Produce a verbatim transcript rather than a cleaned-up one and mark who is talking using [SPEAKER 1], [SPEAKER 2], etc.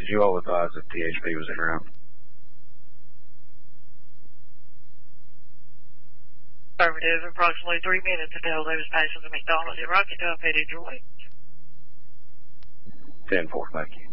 [SPEAKER 1] did you all advise that T H P was in route?
[SPEAKER 2] Affirmative. Approximately three minutes ago, they was passing the McDonald's at Rocky Top headed your way.
[SPEAKER 1] ten four, thank you.